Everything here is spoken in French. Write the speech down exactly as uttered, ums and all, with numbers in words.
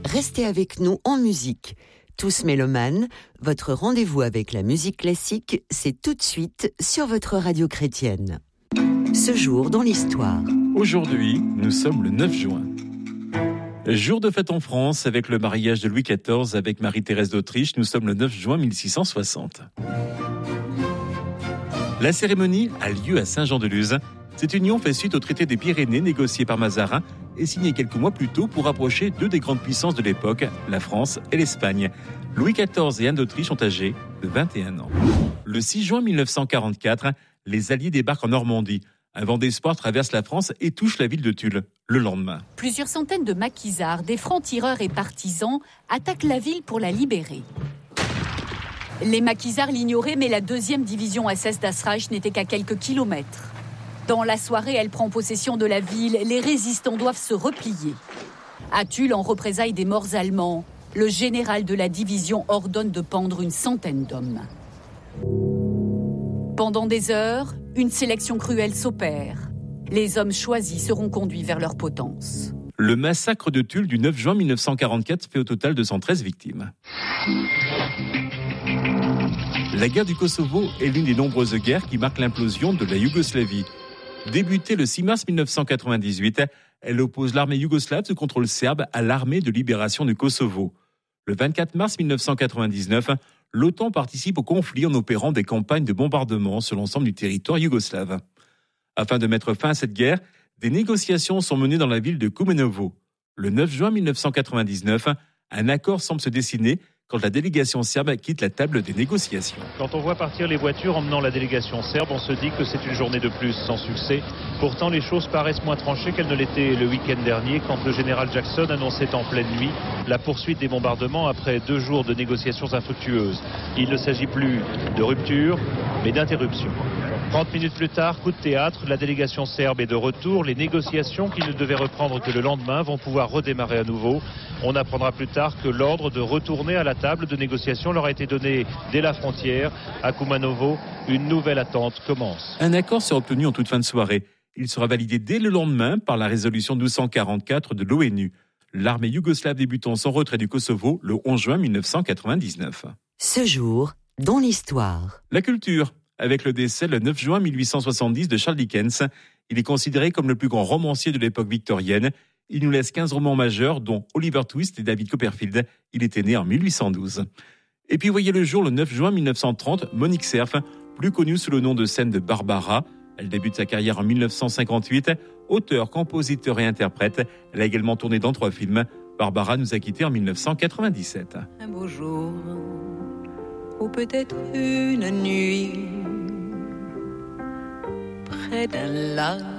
Restez avec nous en musique. Tous mélomanes, votre rendez-vous avec la musique classique, c'est tout de suite sur votre radio chrétienne. Ce jour dans l'histoire. Aujourd'hui, nous sommes le neuf juin. Jour de fête en France avec le mariage de Louis quatorze avec Marie-Thérèse d'Autriche. Nous sommes le neuf juin mille six cent soixante. La cérémonie a lieu à Saint-Jean-de-Luz. Cette union fait suite au traité des Pyrénées négocié par Mazarin et signé quelques mois plus tôt pour rapprocher deux des grandes puissances de l'époque, la France et l'Espagne. Louis quatorze et Anne d'Autriche sont âgés de vingt et un ans. Le six juin mille neuf cent quarante-quatre, les Alliés débarquent en Normandie. Un vent d'espoir traverse la France et touche la ville de Tulle le lendemain. Plusieurs centaines de maquisards, des francs-tireurs et partisans attaquent la ville pour la libérer. Les maquisards l'ignoraient, mais la deuxième division S S das Reich n'était qu'à quelques kilomètres. Dans la soirée, elle prend possession de la ville. Les résistants doivent se replier. À Tulle, en représailles des morts allemands, le général de la division ordonne de pendre une centaine d'hommes. Pendant des heures, une sélection cruelle s'opère. Les hommes choisis seront conduits vers leur potence. Le massacre de Tulle du neuf juin mille neuf cent quarante-quatre fait au total deux cent treize victimes. La guerre du Kosovo est l'une des nombreuses guerres qui marquent l'implosion de la Yougoslavie. Débutée le six mars mille neuf cent quatre-vingt-dix-huit, elle oppose l'armée yougoslave sous contrôle serbe à l'armée de libération du Kosovo. Le vingt-quatre mars mille neuf cent quatre-vingt-dix-neuf, l'OTAN participe au conflit en opérant des campagnes de bombardement sur l'ensemble du territoire yougoslave. Afin de mettre fin à cette guerre, des négociations sont menées dans la ville de Kumanovo. Le neuf juin mille neuf cent quatre-vingt-dix-neuf, un accord semble se dessiner quand la délégation serbe quitte la table des négociations. Quand on voit partir les voitures emmenant la délégation serbe, on se dit que c'est une journée de plus sans succès. Pourtant, les choses paraissent moins tranchées qu'elles ne l'étaient le week-end dernier, quand le général Jackson annonçait en pleine nuit la poursuite des bombardements après deux jours de négociations infructueuses. Il ne s'agit plus de rupture, mais d'interruption. trente minutes plus tard, coup de théâtre, la délégation serbe est de retour. Les négociations qui ne devaient reprendre que le lendemain vont pouvoir redémarrer à nouveau. On apprendra plus tard que l'ordre de retourner à la table de négociation leur a été donné dès la frontière. À Kumanovo, une nouvelle attente commence. Un accord sera obtenu en toute fin de soirée. Il sera validé dès le lendemain par la résolution douze cent quarante-quatre de l'ONU. L'armée yougoslave débutant son retrait du Kosovo le onze juin mille neuf cent quatre-vingt-dix-neuf. Ce jour dans l'histoire. La culture. Avec le décès le neuf juin mille huit cent soixante-dix de Charles Dickens, il est considéré comme le plus grand romancier de l'époque victorienne. Il nous laisse quinze romans majeurs, dont Oliver Twist et David Copperfield. Il était né en mille huit cent douze. Et puis voyez le jour le neuf juin mille neuf cent trente, Monique Cerf, plus connue sous le nom de scène de Barbara. Elle débute sa carrière en mille neuf cent cinquante-huit. Auteure, compositeur et interprète, elle a également tourné dans trois films. Barbara nous a quittés en mille neuf cent quatre-vingt-dix-sept. Un beau jour, ou peut-être une nuit, près d'un lac